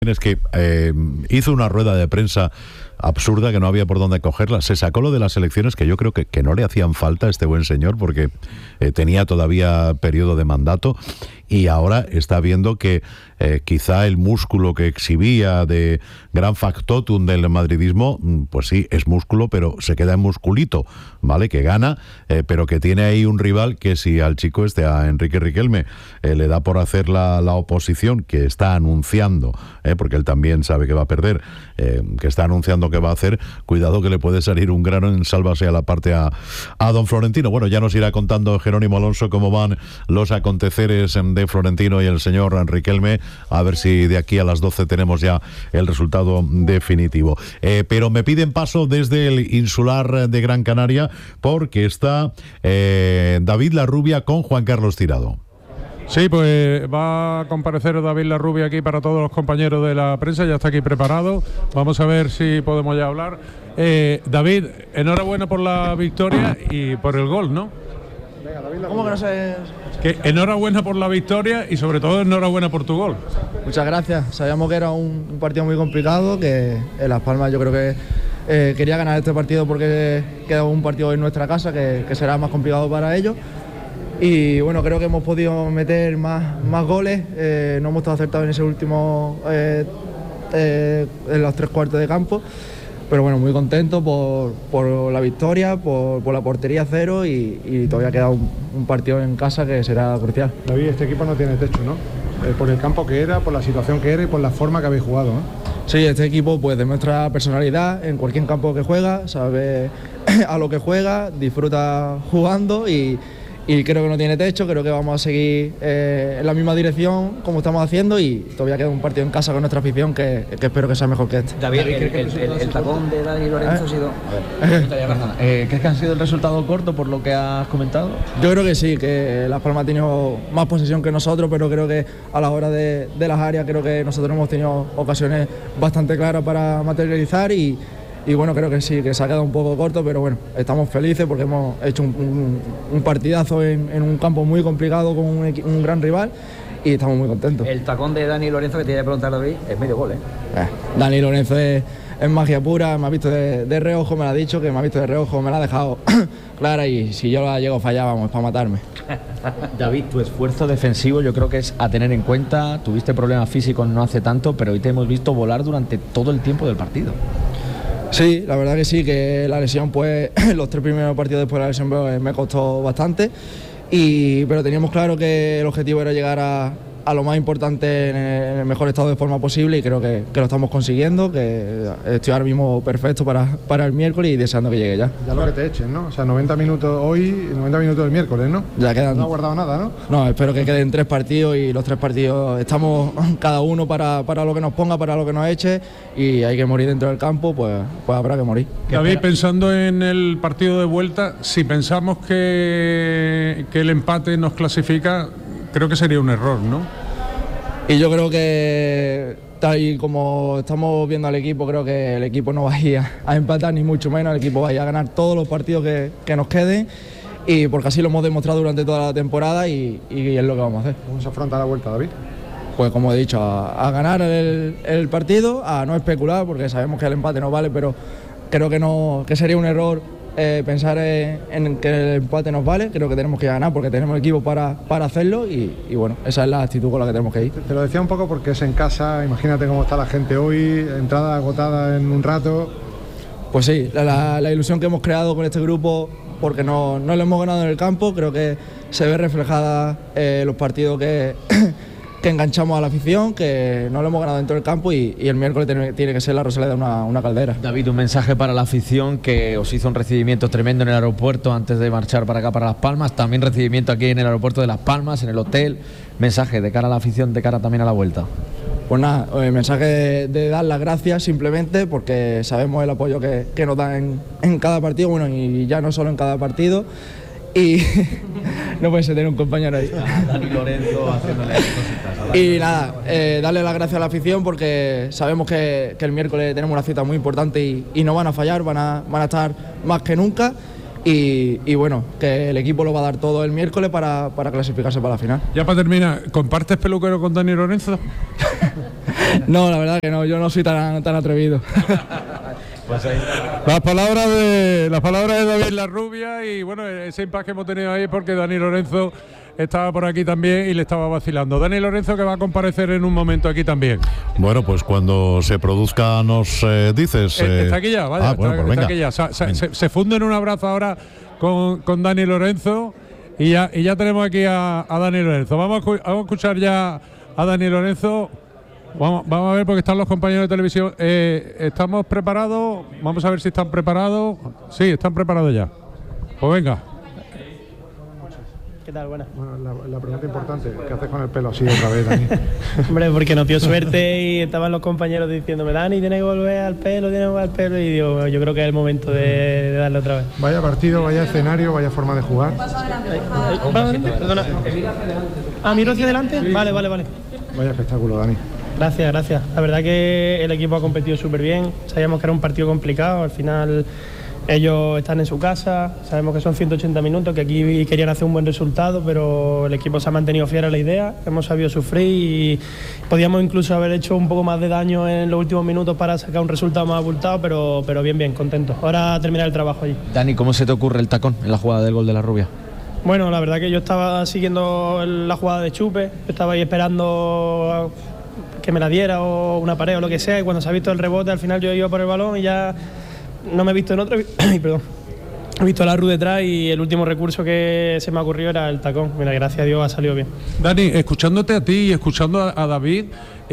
Es que hizo una rueda de prensa absurda que no había por dónde cogerla. Se sacó lo de las elecciones, que yo creo que no le hacían falta a este buen señor, porque tenía todavía periodo de mandato, y ahora está viendo que quizá el músculo que exhibía de gran factotum del madridismo, pues sí, es músculo, pero se queda en musculito, ¿vale? Que gana, pero que tiene ahí un rival que si al chico a Enrique Riquelme, le da por hacer la oposición, que está anunciando, porque él también sabe que va a perder, que está anunciando que va a hacer, cuidado que le puede salir un grano en sálvase a la parte a don Florentino. Bueno, ya nos irá contando Jerónimo Alonso cómo van los aconteceres de Florentino y el señor Riquelme, a ver si de aquí a las 12 tenemos ya el resultado definitivo. Pero me piden paso desde el insular de Gran Canaria, porque está David Larrubia con Juan Carlos Tirado. Sí, pues va a comparecer David Larrubia aquí para todos los compañeros de la prensa, ya está aquí preparado. Vamos a ver si podemos ya hablar. David, enhorabuena por la victoria y por el gol, ¿no? ¿Cómo que no sé? Que enhorabuena por la victoria y sobre todo enhorabuena por tu gol. Muchas gracias. Sabíamos que era un partido muy complicado, que en Las Palmas yo creo que quería ganar este partido porque queda un partido en nuestra casa que será más complicado para ellos. Y bueno, creo que hemos podido meter más goles, no hemos estado acertados en ese último, en los 3/4 de campo, pero bueno, muy contento por la victoria, por la portería cero y todavía queda un partido en casa que será crucial. David, este equipo no tiene techo, ¿no? Por el campo que era, por la situación que era y por la forma que habéis jugado, ¿no? Sí, este equipo pues demuestra personalidad en cualquier campo que juega, sabe a lo que juega, disfruta jugando y creo que no tiene techo. Creo que vamos a seguir en la misma dirección como estamos haciendo y todavía queda un partido en casa con nuestra afición que espero que sea mejor que este. David, el tacón de Dani Lorenzo ha sido... ¿Crees que ha sido el resultado corto por lo que has comentado? Yo creo que sí, que Las Palmas ha tenido más posesión que nosotros, pero creo que a la hora de las áreas creo que nosotros hemos tenido ocasiones bastante claras para materializar y bueno, creo que sí, que se ha quedado un poco corto, pero bueno, estamos felices porque hemos hecho un partidazo en un campo muy complicado con un gran rival y estamos muy contentos. El tacón de Dani Lorenzo que te iba a preguntar, David, es medio gol, ¿eh? Dani Lorenzo es magia pura, me ha visto de reojo, me lo ha dicho, que me ha visto de reojo, me la ha dejado clara y si yo la llego a fallar, vamos, es para matarme. David, tu esfuerzo defensivo yo creo que es a tener en cuenta. Tuviste problemas físicos no hace tanto, pero hoy te hemos visto volar durante todo el tiempo del partido. Sí, la verdad que sí, que la lesión, pues los 3 primeros partidos después de la lesión me costó bastante, pero teníamos claro que el objetivo era llegar a lo más importante en el mejor estado de forma posible y creo que lo estamos consiguiendo, que estoy ahora mismo perfecto para el miércoles y deseando que llegue ya. Ya lo que te echen, ¿no? O sea, 90 minutos hoy y 90 minutos el miércoles, ¿no? Ya quedan... No ha guardado nada, ¿no? No, espero que queden 3 partidos y los 3 partidos estamos cada uno para lo que nos ponga, para lo que nos eche y hay que morir dentro del campo, pues habrá que morir. David, pensando en el partido de vuelta, si pensamos que el empate nos clasifica, creo que sería un error, ¿no? Y yo creo que tal y como estamos viendo al equipo, creo que el equipo no va a ir a empatar ni mucho menos, el equipo va a ir a ganar todos los partidos que nos queden y porque así lo hemos demostrado durante toda la temporada y es lo que vamos a hacer. ¿Cómo se afronta la vuelta, David? Pues como he dicho, a ganar el partido, a no especular porque sabemos que el empate no vale, pero creo que sería un error pensar en que el empate nos vale. Creo que tenemos que ganar porque tenemos el equipo para hacerlo y bueno, esa es la actitud con la que tenemos que ir. Te lo decía un poco porque es en casa, imagínate cómo está la gente hoy, entrada agotada en un rato. Pues sí, la ilusión que hemos creado con este grupo, porque no lo hemos ganado en el campo, creo que se ve reflejada en los partidos que enganchamos a la afición, que no lo hemos ganado dentro del campo y el miércoles tiene que ser la Rosaleda una caldera. David, un mensaje para la afición que os hizo un recibimiento tremendo en el aeropuerto antes de marchar para acá, para Las Palmas, también recibimiento aquí en el aeropuerto de Las Palmas, en el hotel, mensaje de cara a la afición, de cara también a la vuelta. Pues nada, el mensaje de dar las gracias simplemente porque sabemos el apoyo que nos dan en cada partido, bueno, y ya no solo en cada partido. Y no puede ser tener un compañero ahí. Dani Lorenzo haciéndole cositas. Y nada, darle las gracias a la afición porque sabemos que el miércoles tenemos una cita muy importante y no van a fallar, van a estar más que nunca. Y bueno, que el equipo lo va a dar todo el miércoles para clasificarse para la final. Ya para terminar, ¿compartes peluquero con Dani Lorenzo? No, la verdad que no, yo no soy tan atrevido. Pues las palabras de David Larrubia, y bueno, ese impasse que hemos tenido ahí es porque Dani Lorenzo estaba por aquí también y le estaba vacilando. Dani Lorenzo, que va a comparecer en un momento aquí también. Bueno, pues cuando se produzca nos dices. Está aquí ya, vaya, bueno, pues está aquí ya. Se funde en un abrazo ahora con Dani Lorenzo y ya tenemos aquí a Dani Lorenzo. Vamos a escuchar ya a Dani Lorenzo. Vamos a ver, porque están los compañeros de televisión. ¿Estamos preparados? Vamos a ver si están preparados. Sí, están preparados ya. Pues venga. ¿Qué tal? Buenas. Bueno, la pregunta importante, ¿qué haces con el pelo así otra vez, Dani? Hombre, porque nos dio suerte y estaban los compañeros diciéndome, Dani, tienes que volver al pelo, y digo, bueno, yo creo que es el momento de darle otra vez. Vaya partido, vaya escenario, vaya forma de jugar. Perdona. ¿Miro hacia adelante? Vale. Vaya espectáculo, Dani. Gracias. La verdad que el equipo ha competido súper bien. Sabíamos que era un partido complicado. Al final ellos están en su casa. Sabemos que son 180 minutos, que aquí querían hacer un buen resultado, pero el equipo se ha mantenido fiel a la idea. Hemos sabido sufrir y podíamos incluso haber hecho un poco más de daño en los últimos minutos para sacar un resultado más abultado, pero bien, contentos. Ahora terminar el trabajo allí. Dani, ¿cómo se te ocurre el tacón en la jugada del gol de Larrubia? Bueno, la verdad que yo estaba siguiendo la jugada de Chupe. Estaba ahí esperando que me la diera o una pared o lo que sea, y cuando se ha visto el rebote, al final yo iba por el balón y ya no me he visto en otro. Perdón. He visto a la Larru detrás y el último recurso que se me ha ocurrido era el tacón. Mira, gracias a Dios ha salido bien. Dani, escuchándote a ti y escuchando a David,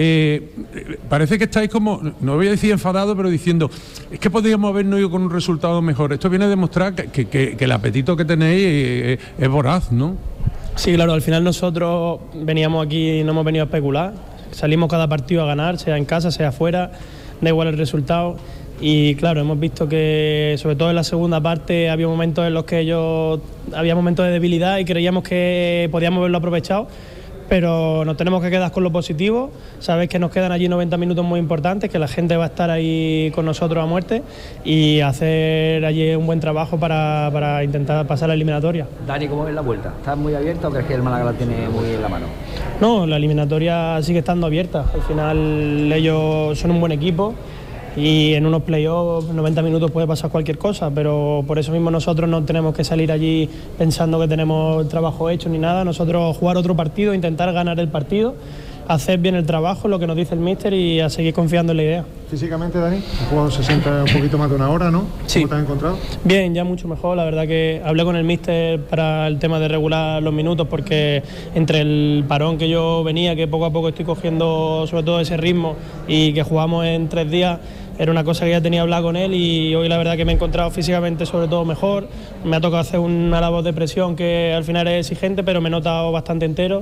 parece que estáis como, no voy a decir enfadados, pero diciendo, es que podríamos habernos ido con un resultado mejor. Esto viene a demostrar que el apetito que tenéis es voraz, ¿no? Sí, claro, al final nosotros veníamos aquí y no hemos venido a especular. Salimos cada partido a ganar, sea en casa, sea afuera, da igual el resultado. Y claro, hemos visto que sobre todo en la segunda parte había momentos en los que había momentos de debilidad y creíamos que podíamos haberlo aprovechado, pero nos tenemos que quedar con lo positivo. Sabéis que nos quedan allí 90 minutos muy importantes, que la gente va a estar ahí con nosotros a muerte y hacer allí un buen trabajo para intentar pasar la eliminatoria. Dani, ¿cómo ves la vuelta? ¿Estás muy abierta o crees que el Málaga la tiene muy en la mano? No, la eliminatoria sigue estando abierta. Al final ellos son un buen equipo y en unos playoffs 90 minutos puede pasar cualquier cosa, pero por eso mismo nosotros no tenemos que salir allí pensando que tenemos el trabajo hecho ni nada. Nosotros jugar otro partido, intentar ganar el partido, hacer bien el trabajo, lo que nos dice el míster, y a seguir confiando en la idea. Físicamente, Dani, el juego se sienta un poquito más de una hora, ¿no? Sí. ¿Cómo te has encontrado? Bien, ya mucho mejor. La verdad que hablé con el míster para el tema de regular los minutos, porque entre el parón que yo venía, que poco a poco estoy cogiendo sobre todo ese ritmo, y que jugamos en 3 días, era una cosa que ya tenía hablado con él, y hoy la verdad que me he encontrado físicamente sobre todo mejor. Me ha tocado hacer una labor de presión que al final es exigente, pero me he notado bastante entero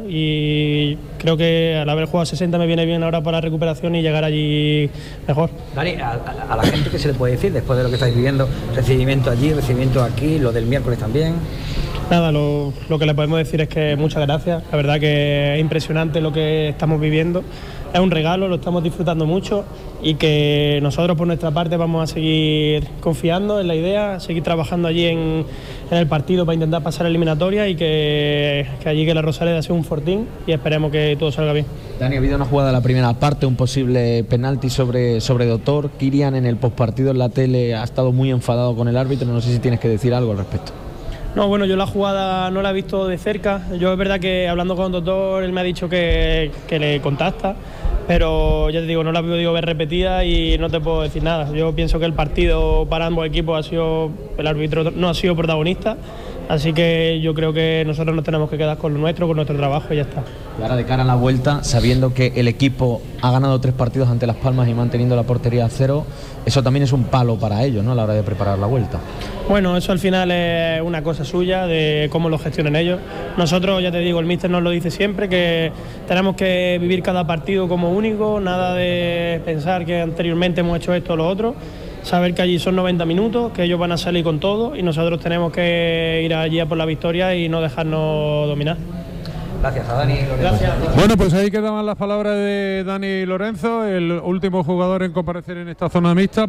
y creo que al haber jugado 60 me viene bien ahora para la recuperación y llegar allí mejor. Dani, a la gente, ¿qué se le puede decir después de lo que estáis viviendo? Recibimiento allí, recibimiento aquí, lo del miércoles también. Nada, lo que le podemos decir es que muchas gracias. La verdad que es impresionante lo que estamos viviendo. Es un regalo, lo estamos disfrutando mucho, y que nosotros por nuestra parte vamos a seguir confiando en la idea, seguir trabajando allí en el partido para intentar pasar la eliminatoria, y que allí que la Rosaleda sea un fortín y esperemos que todo salga bien. Dani, ha habido una jugada de la primera parte, un posible penalti sobre Doctor. Kirian en el postpartido en la tele ha estado muy enfadado con el árbitro, no sé si tienes que decir algo al respecto. No, bueno, yo la jugada no la he visto de cerca. Yo es verdad que hablando con el doctor, él me ha dicho que le contacta, pero ya te digo, no la he podido ver repetida y no te puedo decir nada. Yo pienso que el partido para ambos equipos el árbitro no ha sido protagonista, así que yo creo que nosotros nos tenemos que quedar con lo nuestro, con nuestro trabajo, y ya está. Y ahora de cara a la vuelta, sabiendo que el equipo ha ganado 3 partidos ante Las Palmas y manteniendo la portería a 0, eso también es un palo para ellos, ¿no?, a la hora de preparar la vuelta. Bueno, eso al final es una cosa suya, de cómo lo gestionen ellos. Nosotros, ya te digo, el míster nos lo dice siempre, que tenemos que vivir cada partido como único, nada de pensar que anteriormente hemos hecho esto o lo otro. Saber que allí son 90 minutos, que ellos van a salir con todo, y nosotros tenemos que ir allí a por la victoria y no dejarnos dominar. Gracias a Dani. Gracias. Bueno, pues ahí quedaban las palabras de Dani Lorenzo, el último jugador en comparecer en esta zona mixta,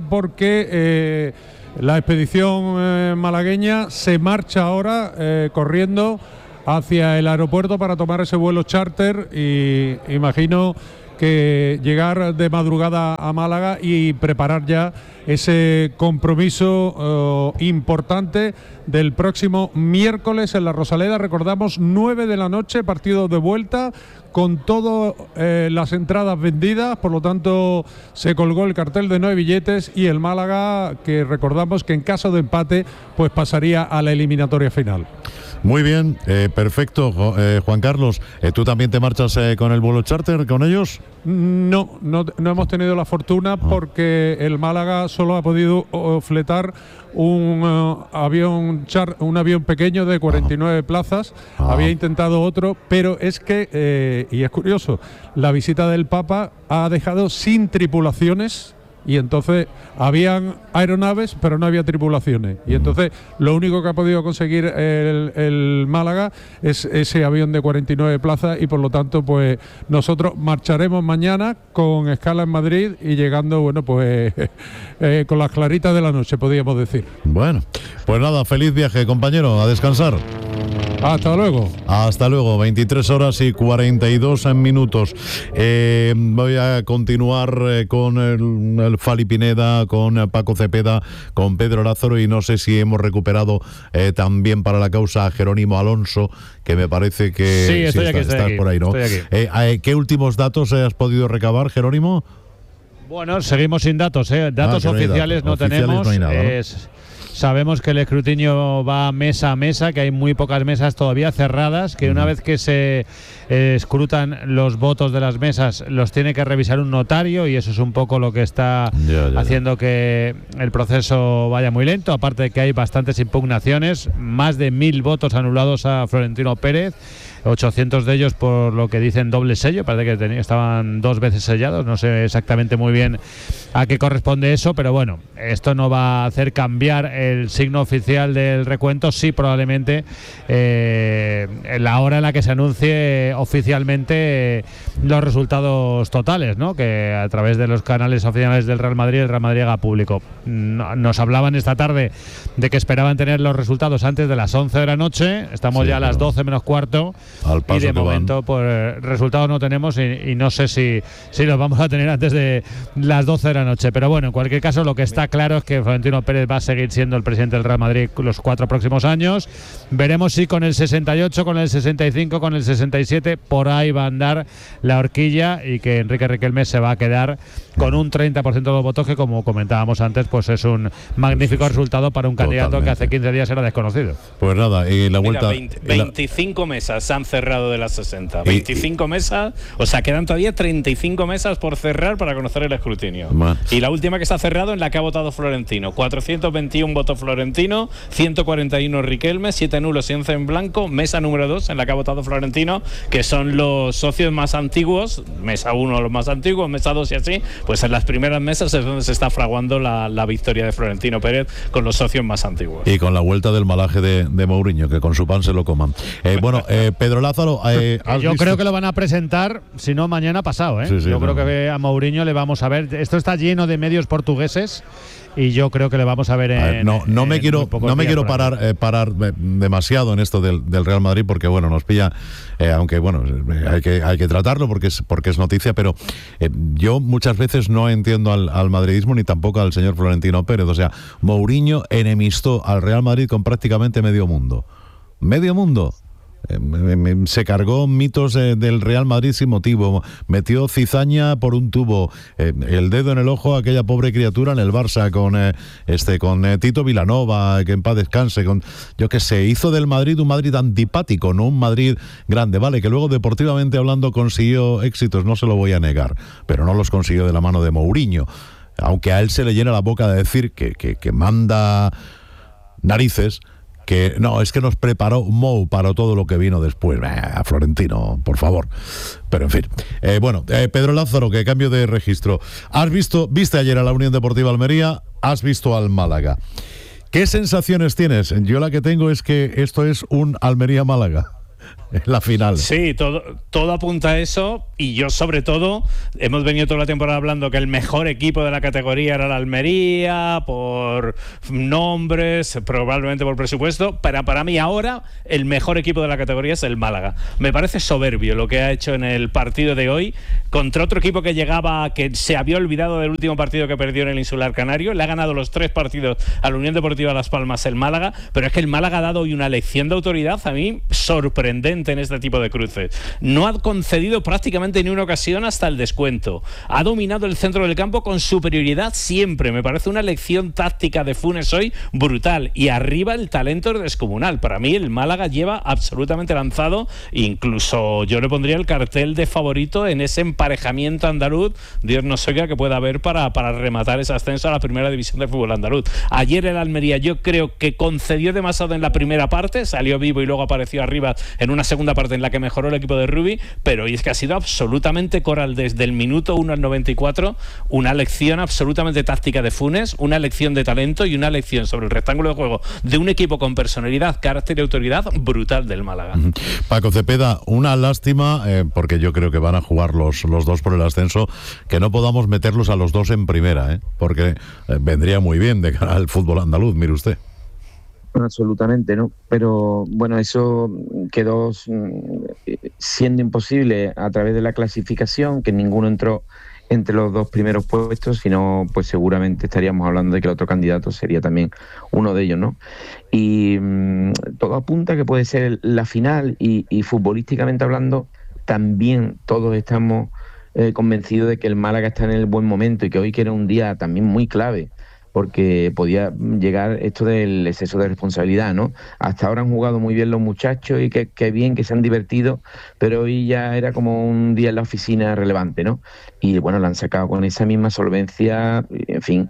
porque la expedición malagueña se marcha ahora corriendo hacia el aeropuerto para tomar ese vuelo charter, y imagino que llegar de madrugada a Málaga y preparar ya ese compromiso importante del próximo miércoles en la Rosaleda. Recordamos, 9 de la noche, partido de vuelta, con todas las entradas vendidas, por lo tanto se colgó el cartel de no hay billetes, y el Málaga, que recordamos que en caso de empate pues pasaría a la eliminatoria final. Muy bien, perfecto. Juan Carlos, ¿tú también te marchas con el vuelo charter con ellos? No hemos tenido la fortuna porque el Málaga solo ha podido fletar un avión pequeño de 49 plazas. Había intentado otro, pero es que, y es curioso, la visita del Papa ha dejado sin tripulaciones. Y entonces habían aeronaves, pero no había tripulaciones. Y entonces lo único que ha podido conseguir el Málaga es ese avión de 49 plazas, y por lo tanto pues nosotros marcharemos mañana con escala en Madrid y llegando, bueno, pues con las claritas de la noche, podríamos decir. Bueno, pues nada, feliz viaje, compañero, a descansar. Hasta luego. Hasta luego, 23 horas y 42 minutos. Voy a continuar con el Fali Pineda, con Paco Cepeda, con Pedro Lázaro, y no sé si hemos recuperado también para la causa a Jerónimo Alonso, que me parece que sí, estoy aquí, estás por ahí, ¿no? Estoy aquí. ¿Qué últimos datos has podido recabar, Jerónimo? Bueno, seguimos sin datos, datos oficiales no tenemos. No hay nada, ¿no? Sabemos que el escrutinio va mesa a mesa, que hay muy pocas mesas todavía cerradas, que una vez que se escrutan los votos de las mesas, los tiene que revisar un notario, y eso es un poco lo que está haciendo que el proceso vaya muy lento, aparte de que hay bastantes impugnaciones, más de 1000 votos anulados a Florentino Pérez, 800 de ellos por lo que dicen doble sello, parece que estaban 2 veces sellados, no sé exactamente muy bien a qué corresponde eso, pero bueno, esto no va a hacer cambiar el signo oficial del recuento, sí probablemente la hora en la que se anuncie oficialmente los resultados totales, ¿no? Que a través de los canales oficiales del Real Madrid, el Real Madrid haga público. Nos hablaban esta tarde de que esperaban tener los resultados antes de las 11 de la noche, estamos ya a las 12 menos cuarto, y de momento pues resultados no tenemos, y no sé si los vamos a tener antes de las 12 de la noche, pero bueno, en cualquier caso lo que está claro es que Florentino Pérez va a seguir siendo el presidente del Real Madrid los 4 próximos años. Veremos si con el 68, con el 65, con el 67 por ahí va a andar la horquilla, y que Enrique Riquelme se va a quedar con un 30% de los votos, que como comentábamos antes pues es un magnífico resultado para un candidato que hace 15 días era desconocido. Pues nada, y la vuelta... 25 mesas se han cerrado de las 60. 25 mesas, o sea, quedan todavía 35 mesas por cerrar para conocer el escrutinio. Y la última que está cerrado, en la que ha votado Florentino. 421 votos Florentino, 141 Riquelme, 7 nulos y 11 en blanco. Mesa número 2, en la que ha votado Florentino, que son los socios más antiguos. Mesa 1 los más antiguos, mesa 2 y así. Pues en las primeras mesas es donde se está fraguando la victoria de Florentino Pérez con los socios más antiguos. Y con la vuelta del malaje de Mourinho, que con su pan se lo coman. Bueno, Pedro Lázaro, yo creo que lo van a presentar, si no mañana pasado, Sí, yo creo que a Mourinho le vamos a ver. Esto está lleno de medios portugueses, y yo creo que le vamos a ver en... No me quiero parar demasiado en esto del Real Madrid, porque bueno, nos pilla, aunque bueno, hay que tratarlo porque es noticia, pero yo muchas veces no entiendo al madridismo, ni tampoco al señor Florentino Pérez. O sea, Mourinho enemistó al Real Madrid con prácticamente medio mundo. Se cargó mitos del Real Madrid sin motivo, metió cizaña por un tubo, el dedo en el ojo a aquella pobre criatura en el Barça con Tito Vilanova, que en paz descanse, yo qué sé, hizo del Madrid un Madrid antipático, no un Madrid grande, vale, que luego deportivamente hablando consiguió éxitos, no se lo voy a negar, pero no los consiguió de la mano de Mourinho, aunque a él se le llena la boca de decir que manda narices, que no, es que nos preparó Mou para todo lo que vino después. A Florentino, por favor. Pero en fin. Pedro Lázaro, que cambio de registro. Viste ayer a la Unión Deportiva Almería, has visto al Málaga. ¿Qué sensaciones tienes? Yo la que tengo es que esto es un Almería-Málaga. en la final. Sí, todo apunta a eso, y yo sobre todo, hemos venido toda la temporada hablando que el mejor equipo de la categoría era la Almería, por nombres, probablemente por presupuesto, pero para mí ahora el mejor equipo de la categoría es el Málaga. Me parece soberbio lo que ha hecho en el partido de hoy, contra otro equipo que llegaba, que se había olvidado del último partido que perdió en el Insular Canario. Le ha ganado los 3 partidos a la Unión Deportiva Las Palmas el Málaga, pero es que el Málaga ha dado hoy una lección de autoridad a mí sorprendente en este tipo de cruces. No ha concedido prácticamente ni una ocasión hasta el descuento. Ha dominado el centro del campo con superioridad siempre. Me parece una lección táctica de Funes hoy brutal, y arriba el talento es descomunal. Para mí el Málaga lleva absolutamente lanzado, incluso yo le pondría el cartel de favorito en ese emparejamiento andaluz, Dios nos oiga, que pueda haber para rematar ese ascenso a la primera división del fútbol andaluz. Ayer el Almería yo creo que concedió demasiado en la primera parte, salió vivo y luego apareció arriba en una segunda parte en la que mejoró el equipo de Rubi, pero hoy es que ha sido absolutamente coral desde el minuto 1 al 94, una lección absolutamente táctica de Funes, una lección de talento y una lección sobre el rectángulo de juego de un equipo con personalidad, carácter y autoridad brutal del Málaga. Paco Cepeda, una lástima, porque yo creo que van a jugar los dos por el ascenso, que no podamos meterlos a los dos en primera, porque vendría muy bien de cara al fútbol andaluz, mire usted. Absolutamente, ¿no? Pero bueno, eso quedó siendo imposible a través de la clasificación, que ninguno entró entre los 2 primeros puestos, sino pues seguramente estaríamos hablando de que el otro candidato sería también uno de ellos, ¿no? Y todo apunta que puede ser la final, y futbolísticamente hablando también todos estamos convencidos de que el Málaga está en el buen momento, y que hoy, que era un día también muy clave, porque podía llegar esto del exceso de responsabilidad, ¿no? Hasta ahora han jugado muy bien los muchachos, y que bien, que se han divertido, pero hoy ya era como un día en la oficina relevante, ¿no? Y bueno, la han sacado con esa misma solvencia, en fin,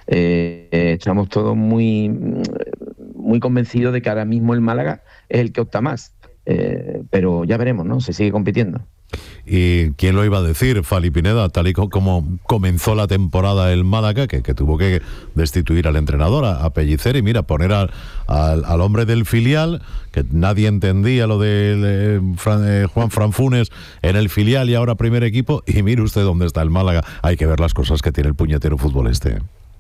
estamos todos muy convencidos de que ahora mismo el Málaga es el que opta más, pero ya veremos, ¿no? Se sigue compitiendo. ¿Y quién lo iba a decir, Fali Pineda, tal y como comenzó la temporada el Málaga, que tuvo que destituir al entrenador, a Pellicer, y mira, poner al hombre del filial, que nadie entendía lo de Juan Fran Funes en el filial y ahora primer equipo, y mire usted dónde está el Málaga. Hay que ver las cosas que tiene el puñetero fútbol este.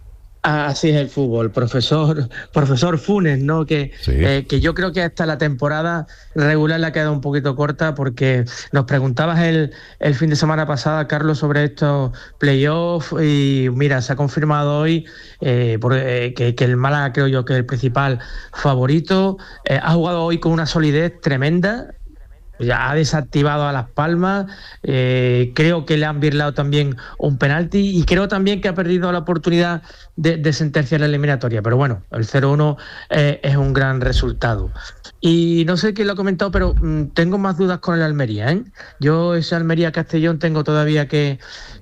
Así es el fútbol, profesor Funes, ¿no? Que yo creo que hasta la temporada regular le ha quedado un poquito corta, porque nos preguntabas el fin de semana pasada, Carlos, sobre estos playoffs, y mira, se ha confirmado hoy que el Málaga, creo yo, que es el principal favorito. Ha jugado hoy con una solidez tremenda. Ya ha desactivado a Las Palmas, creo que le han birlado también un penalti, y creo también que ha perdido la oportunidad de sentenciar la eliminatoria, pero bueno, el 0-1 es un gran resultado. Y no sé quién lo ha comentado, pero tengo más dudas con el Almería, ¿eh? Yo ese Almería-Castellón tengo todavía que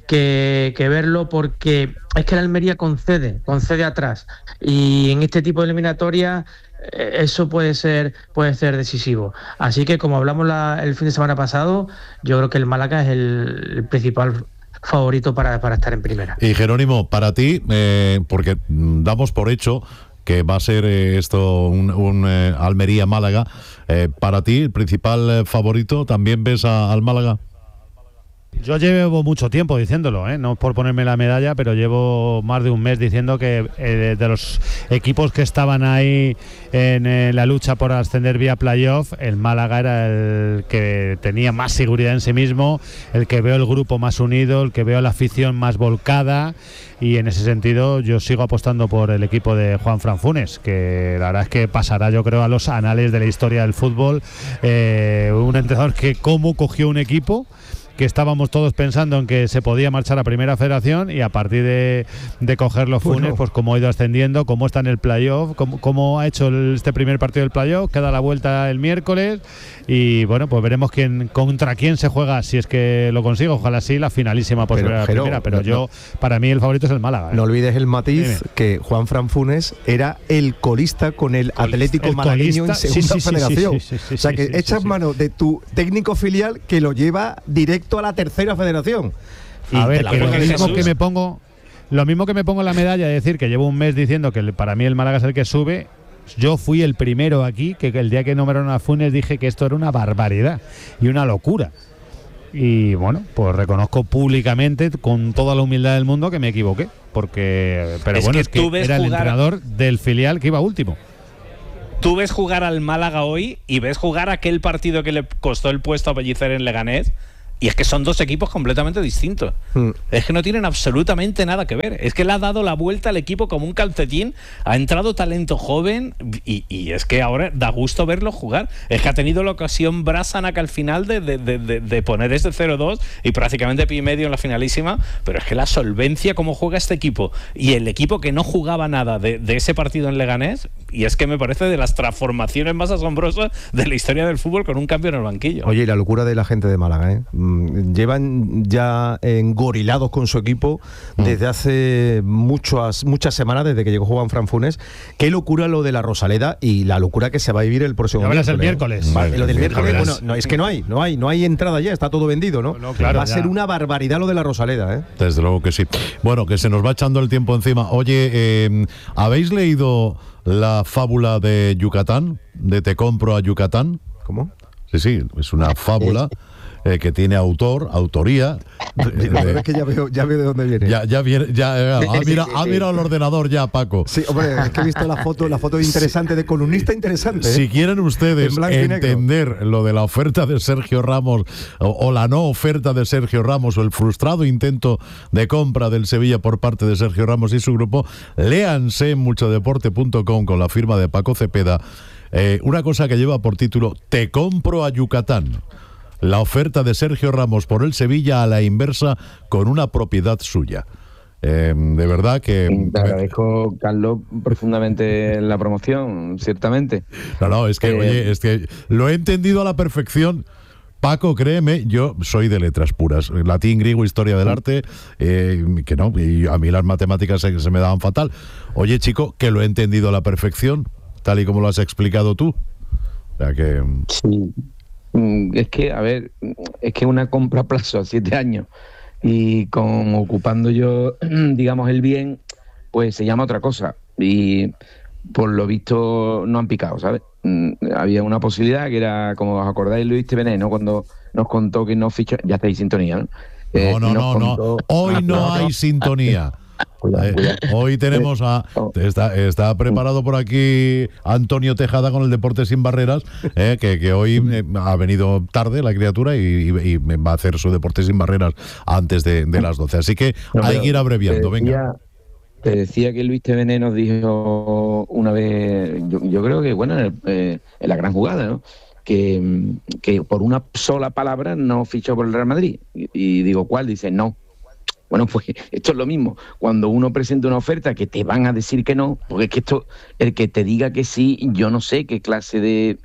verlo, porque es que el Almería concede atrás, y en este tipo de eliminatoria eso puede ser decisivo. Así que, como hablamos el fin de semana pasado, yo creo que el Málaga es el principal favorito para estar en primera. Y Jerónimo, para ti, porque damos por hecho que va a ser esto un Almería-Málaga, para ti, el principal favorito, ¿también ves al Málaga? Yo llevo mucho tiempo diciéndolo, no por ponerme la medalla, pero llevo más de un mes diciendo que de los equipos que estaban ahí en la lucha por ascender vía playoff, el Málaga era el que tenía más seguridad en sí mismo, el que veo el grupo más unido, el que veo la afición más volcada, y en ese sentido yo sigo apostando por el equipo de Juan Fran Funes, que la verdad es que pasará, yo creo, a los anales de la historia del fútbol, un entrenador que cómo cogió un equipo que estábamos todos pensando en que se podía marchar a Primera Federación, y a partir de cogerlo Funes, pues cómo ha ido ascendiendo, cómo está en el playoff, cómo ha hecho este primer partido del playoff, que da la vuelta el miércoles, y bueno, pues veremos contra quién se juega, si es que lo consigue, ojalá sí, la finalísima posibilidad de la primera, pero para mí el favorito es el Málaga. No olvides el matiz, que Juan Fran Funes era el colista con el Atlético malagueño en segunda federación. O sea que echas mano de tu técnico filial, que lo lleva directo a la tercera federación. A ver, que lo mismo que me pongo la medalla de decir que llevo un mes diciendo que para mí el Málaga es el que sube, Yo fui el primero aquí que el día que nombraron a Funes dije que esto era una barbaridad y una locura. Y bueno, pues reconozco públicamente, con toda la humildad del mundo, que me equivoqué. Pero es que era el entrenador del filial que iba último. Tú ves jugar al Málaga hoy y ves jugar aquel partido que le costó el puesto a Pellicer en Leganés. Y es que son dos equipos completamente distintos. Es que no tienen absolutamente nada que ver. Es que le ha dado la vuelta al equipo como un calcetín. Ha entrado talento joven y es que ahora da gusto verlo jugar. Es que ha tenido la ocasión Brasanac al final de poner ese 0-2 y prácticamente pie y medio en la finalísima. Pero es que la solvencia, cómo juega este equipo, y el equipo que no jugaba nada de ese partido en Leganés, y es que me parece de las transformaciones más asombrosas de la historia del fútbol, con un cambio en el banquillo. Oye, y la locura de la gente de Málaga, ¿eh? Llevan ya engorilados con su equipo desde hace muchas semanas, desde que llegó Juan Franfunes. Qué locura lo de la Rosaleda y la locura que se va a vivir el próximo miércoles. Vale, lo del miércoles, bueno, no, es que no hay entrada ya, está todo vendido, ¿no? Claro, va a ser una barbaridad lo de la Rosaleda, ¿eh? Desde luego que sí. Bueno, que se nos va echando el tiempo encima. Oye, ¿habéis leído la fábula de Yucatán? De Te compro a Yucatán. ¿Cómo? Sí, es una fábula que tiene autoría. Es que ya veo de dónde viene. Ha mirado el ordenador ya, Paco. Sí, hombre, es que he visto la foto interesante, de columnista interesante. Si quieren ustedes entender lo de la oferta de Sergio Ramos o la no oferta de Sergio Ramos o el frustrado intento de compra del Sevilla por parte de Sergio Ramos y su grupo, léanse en muchodeporte.com con la firma de Paco Cepeda una cosa que lleva por título Te compro a Yucatán. La oferta de Sergio Ramos por el Sevilla a la inversa con una propiedad suya. De verdad que... Te agradezco, Carlos, profundamente la promoción, ciertamente. No, es que lo he entendido a la perfección. Paco, créeme, yo soy de letras puras, latín, griego, historia del arte, que no, y a mí las matemáticas se me daban fatal. Oye, chico, que lo he entendido a la perfección, tal y como lo has explicado tú. O sea que... Sí. Es que, a ver, es que una compra a plazo a 7 años y con ocupando yo, digamos, el bien, pues se llama otra cosa. Y por lo visto no han picado, ¿sabes? Había una posibilidad que era, como os acordáis, Luis Tevené, ¿no? Cuando nos contó que no fichó, ya estáis en sintonía, ¿no? No. Hoy no hay sintonía. Cuidado. Hoy tenemos está preparado por aquí Antonio Tejada con el Deporte Sin Barreras, que hoy ha venido tarde la criatura y va a hacer su Deporte Sin Barreras antes de las 12, así que hay que ir abreviando. Venga. Te decía que Luis Tevené nos dijo una vez, yo creo que bueno, en la gran jugada, ¿no? Que por una sola palabra no fichó por el Real Madrid. Y digo, ¿cuál? Dice, no. Bueno, pues esto es lo mismo. Cuando uno presenta una oferta que te van a decir que no, porque es que esto, el que te diga que sí, yo no sé qué clase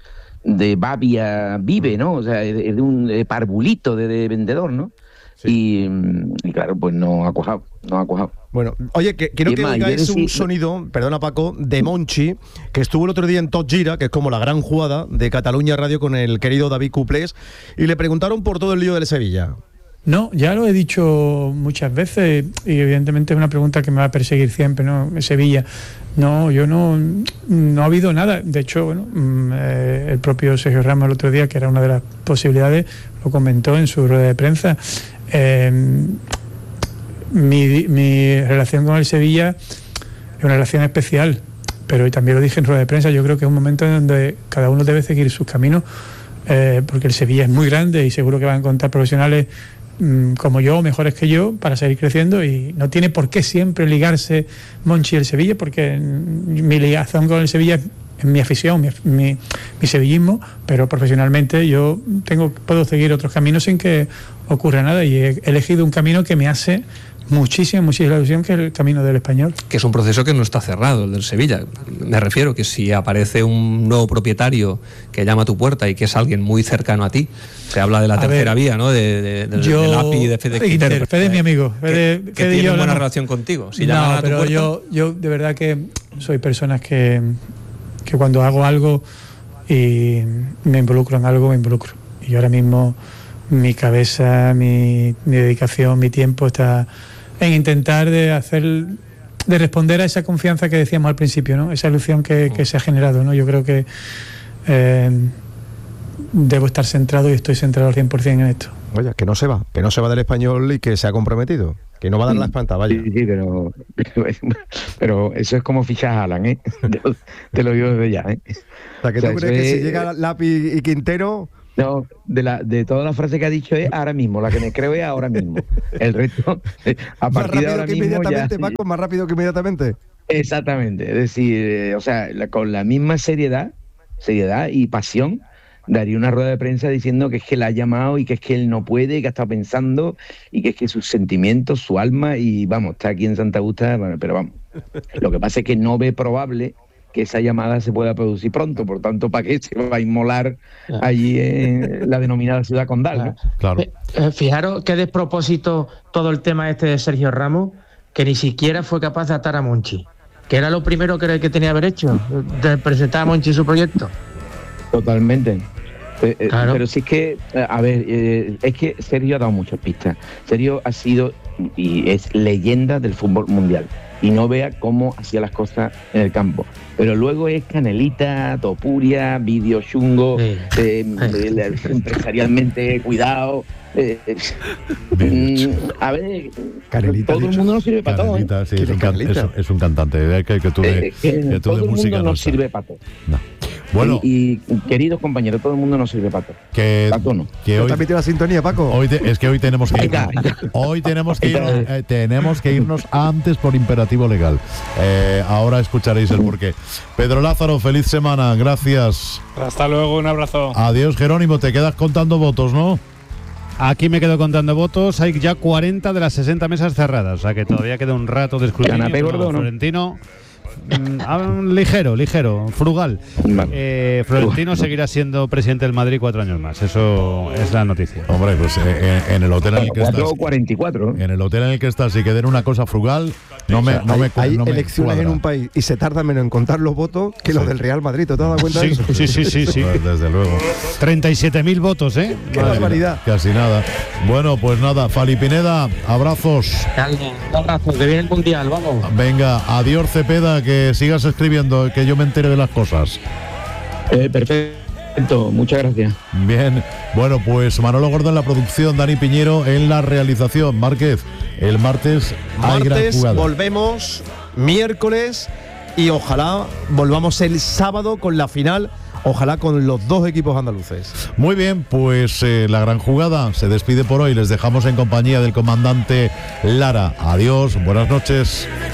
de babia vive, ¿no? O sea, es de un parvulito de vendedor, ¿no? Sí. Y claro, pues no ha cuajado. Bueno, oye, quiero que oigáis un sonido, perdona Paco, de Monchi, que estuvo el otro día en Tot Gira, que es como la gran jugada de Cataluña Radio con el querido David Cuplés, y le preguntaron por todo el lío del Sevilla. No, ya lo he dicho muchas veces y evidentemente es una pregunta que me va a perseguir siempre, ¿no? Sevilla. No, yo no ha habido nada. De hecho, bueno, el propio Sergio Ramos el otro día, que era una de las posibilidades, lo comentó en su rueda de prensa. Mi relación con el Sevilla es una relación especial, pero también lo dije en rueda de prensa, yo creo que es un momento en donde cada uno debe seguir sus caminos, porque el Sevilla es muy grande y seguro que van a encontrar profesionales como yo, mejores que yo, para seguir creciendo, y no tiene por qué siempre ligarse Monchi y el Sevilla, porque mi ligación con el Sevilla es mi afición, mi sevillismo, pero profesionalmente yo puedo seguir otros caminos sin que ocurra nada, y he elegido un camino que me hace muchísima ilusión, que es el camino del Español. Que es un proceso que no está cerrado, el del Sevilla. Me refiero que si aparece un nuevo propietario que llama a tu puerta y que es alguien muy cercano a ti, se habla de la tercera vía, ¿no? Del API y de Fede Quintero. Fede es mi amigo. Que tiene una buena relación contigo. Si llaman a tu puerta, yo de verdad que soy personas que cuando hago algo y me involucro en algo, me involucro. Y ahora mismo mi cabeza, mi dedicación, mi tiempo está en intentar de hacer responder a esa confianza que decíamos al principio, ¿no? Esa ilusión que se ha generado, ¿no? Yo creo que debo estar centrado y estoy centrado al 100% en esto. Oye, que no se va del Español y que se ha comprometido, que no va a dar la espanta, vaya. Sí, pero eso es como fichar a Alan, ¿eh? Te lo digo desde ya, ¿eh? O sea, que tú crees que si llega Lapi y Quintero... No, de todas las frases que ha dicho es ahora mismo, la que me creo es ahora mismo. El resto, a partir de ahora mismo inmediatamente, Paco, más rápido que inmediatamente. Exactamente, es decir, con la misma seriedad y pasión, daría una rueda de prensa diciendo que es que la ha llamado y que es que él no puede, que ha estado pensando y que es que sus sentimientos, su alma, y vamos, está aquí en Santa Augusta, bueno, pero vamos. Lo que pasa es que no ve probable que esa llamada se pueda producir pronto, por tanto, ¿para qué se va a inmolar allí en la denominada ciudad condal, ¿no? Claro. Fijaros qué despropósito todo el tema este de Sergio Ramos, que ni siquiera fue capaz de atar a Monchi, que era lo primero que tenía que haber hecho, de presentar a Monchi su proyecto. Totalmente. Claro. Pero sí es que, a ver, es que Sergio ha dado muchas pistas. Sergio ha sido y es leyenda del fútbol mundial. Y no vea cómo hacía las cosas en el campo. Pero luego es canelita, topuria, vídeo chungo, empresarialmente cuidado. A ver, Canelita, todo el mundo no sirve para todo. Sí, es un cantante. Que tú de todo el música mundo no sirve para todo. No. Bueno, y queridos compañeros, todo el mundo no sirve para todo. Paco no. Que hoy te ha metido la sintonía, Paco. Es que hoy tenemos que irnos. Hoy tenemos que irnos antes por imperativo legal. Ahora escucharéis el porqué. Pedro Lázaro, feliz semana. Gracias. Hasta luego, un abrazo. Adiós, Jerónimo. Te quedas contando votos, ¿no? Aquí me quedo contando votos. Hay ya 40 de las 60 mesas cerradas. O sea que todavía queda un rato de escrutinio. Canapé gordo, ¿no? Florentino. Ligero, frugal. Florentino seguirá siendo presidente del Madrid 4 años más. Eso es la noticia. Hombre, pues en el hotel en el que estás. 44. En el hotel en el que estás, si queda una cosa frugal, hay elecciones en un país y se tarda menos en contar los votos que los del Real Madrid. ¿Te has dado cuenta de eso? Sí. Pues desde luego. 37.000 votos, ¿eh? Qué barbaridad. Casi nada. Bueno, pues nada, Fali Pineda, abrazos. Un abrazo, que viene el Mundial, vamos. Venga, adiós Cepeda, que sigas escribiendo, que yo me entere de las cosas. Perfecto, muchas gracias. Bien, bueno, pues Manolo Gordo en la producción, Dani Piñero en la realización. Márquez, el martes hay gran jugada. Volvemos miércoles y ojalá volvamos el sábado con la final. Ojalá con los dos equipos andaluces. Muy bien, pues la gran jugada se despide por hoy. Les dejamos en compañía del comandante Lara. Adiós, buenas noches.